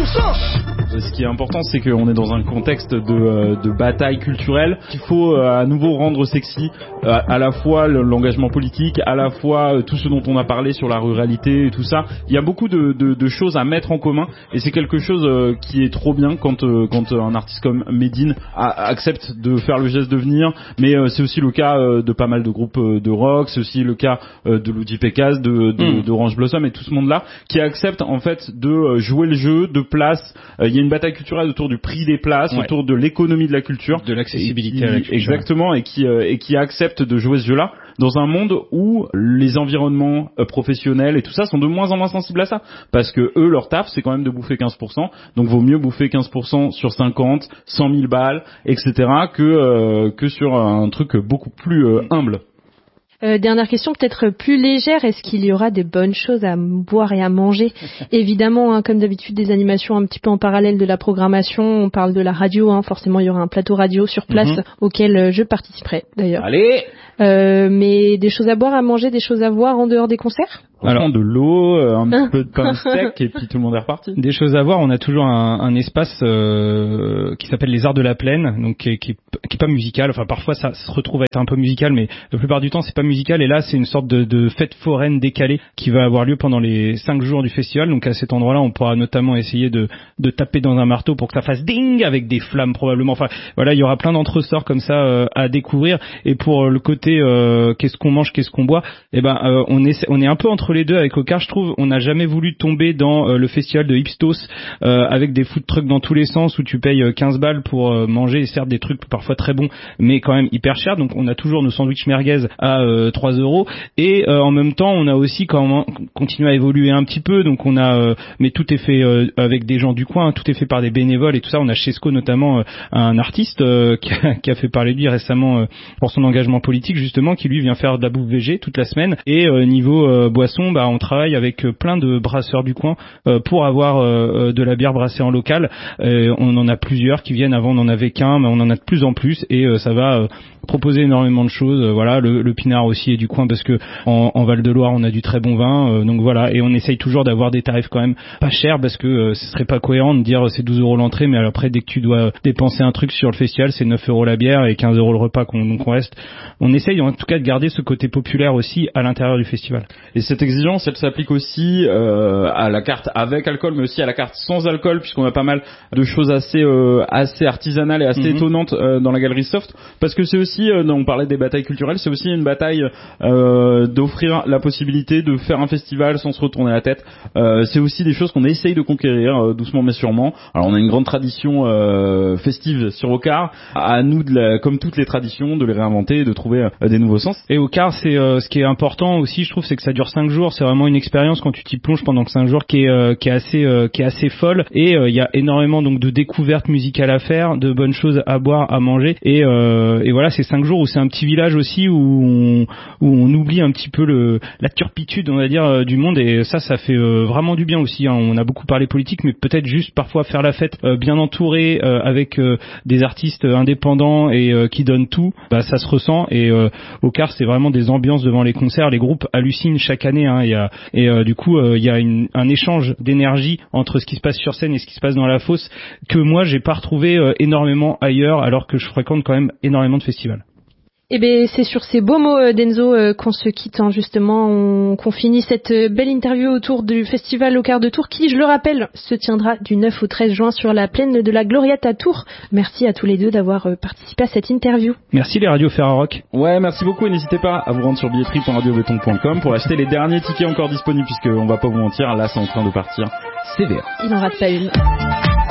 Ce qui est important, c'est qu'on est dans un contexte de bataille culturelle qu'il faut à nouveau rendre sexy, à la fois l'engagement politique, à la fois tout ce dont on a parlé sur la ruralité et tout ça. Il y a beaucoup de choses à mettre en commun, et c'est quelque chose qui est trop bien quand un artiste comme Medine accepte de faire le geste de venir. Mais c'est aussi le cas de pas mal de groupes de rock, c'est aussi le cas de Luigi Pécaz, d'Orange Blossom et tout ce monde-là qui accepte en fait de jouer le jeu de place. Il y a une bataille culturelle autour du prix des places, autour de l'économie de la culture, de l'accessibilité à la culture. Exactement, et qui accepte de jouer ce jeu-là dans un monde où les environnements professionnels et tout ça sont de moins en moins sensibles à ça, parce que eux, leur taf, c'est quand même de bouffer 15%, donc vaut mieux bouffer 15% sur 50, 100 000 balles, etc., que sur un truc beaucoup plus humble. Dernière question, peut-être plus légère. Est-ce qu'il y aura des bonnes choses à boire et à manger? Évidemment, hein, comme d'habitude, des animations un petit peu en parallèle de la programmation. On parle de la radio, hein. Forcément, il y aura un plateau radio sur place auquel je participerai, d'ailleurs. Allez! Mais des choses à boire, à manger, des choses à voir en dehors des concerts? Alors, de l'eau, un petit peu de pain sec, et puis tout le monde est reparti. Des choses à voir, on a toujours un espace qui s'appelle les Arts de la Plaine, donc qui est pas musical. Enfin, parfois ça se retrouve à être un peu musical, mais la plupart du temps c'est pas musical. Et là, c'est une sorte de fête foraine décalée qui va avoir lieu pendant les 5 jours du festival. Donc à cet endroit-là, on pourra notamment essayer de taper dans un marteau pour que ça fasse ding avec des flammes probablement. Enfin, voilà, il y aura plein d'entresorts comme ça à découvrir. Et pour le côté qu'est-ce qu'on mange, qu'est-ce qu'on boit, on est un peu entre les deux avec Ocar, je trouve. On n'a jamais voulu tomber dans le festival de hipstos avec des food trucks dans tous les sens où tu payes 15 balles pour manger, et certes des trucs parfois très bons mais quand même hyper chers. Donc on a toujours nos sandwichs merguez à 3 €, et en même temps on a aussi continué à évoluer un petit peu. Donc on a mais tout est fait avec des gens du coin, tout est fait par des bénévoles et tout ça. On a chez Sco notamment un artiste qui a fait parler de lui récemment pour son engagement politique, justement, qui lui vient faire de la bouffe végé toute la semaine. Et niveau boisson, on travaille avec plein de brasseurs du coin pour avoir de la bière brassée en local. On en a plusieurs qui viennent. Avant on n'en avait qu'un, mais on en a de plus en plus, et ça va proposer énormément de choses. Voilà, le Pinard aussi est du coin, parce que en Val-de-Loire on a du très bon vin. Donc voilà, et on essaye toujours d'avoir des tarifs quand même pas chers, parce que ce serait pas cohérent de dire c'est 12 € l'entrée, mais après dès que tu dois dépenser un truc sur le festival, c'est 9 € la bière et 15 € le repas. Donc on reste, on essaye en tout cas de garder ce côté populaire aussi à l'intérieur du festival. Et cette exigence, elle s'applique aussi à la carte avec alcool, mais aussi à la carte sans alcool, puisqu'on a pas mal de choses assez artisanales et assez étonnantes dans la galerie Soft, parce que c'est aussi, on parlait des batailles culturelles, c'est aussi une bataille d'offrir la possibilité de faire un festival sans se retourner la tête. C'est aussi des choses qu'on essaye de conquérir doucement mais sûrement. Alors on a une grande tradition festive sur Ocar, à nous comme toutes les traditions, de les réinventer, de trouver des nouveaux sens. Et Ocar, c'est ce qui est important aussi, je trouve, c'est que ça dure 5 jours. C'est vraiment une expérience quand tu t'y plonges pendant 5 jours qui est assez folle, et il y a énormément donc de découvertes musicales à faire, de bonnes choses à boire, à manger, et voilà, c'est 5 jours où c'est un petit village aussi où on oublie un petit peu la turpitude, on va dire, du monde, et ça fait vraiment du bien aussi, hein. On a beaucoup parlé politique, mais peut-être juste parfois faire la fête bien entouré avec des artistes indépendants et qui donnent tout, ça se ressent. Et au Car, c'est vraiment des ambiances devant les concerts. Les groupes hallucinent chaque année, hein. Du coup il y a un échange d'énergie entre ce qui se passe sur scène et ce qui se passe dans la fosse que moi j'ai pas retrouvé énormément ailleurs, alors que je fréquente quand même énormément de festivals. Eh ben, c'est sur ces beaux mots d'Enzo qu'on se quitte, hein, justement, qu'on finit cette belle interview autour du festival Ocar de Tours, qui, je le rappelle, se tiendra du 9 au 13 juin sur la plaine de la Gloriette à Tours. Merci à tous les deux d'avoir participé à cette interview. Merci les radios Ferrarock. Ouais, merci beaucoup, et n'hésitez pas à vous rendre sur billetterie.radiobeton.com pour acheter les derniers tickets encore disponibles, puisque on va pas vous mentir, là c'est en train de partir sévère. Il n'en rate pas une.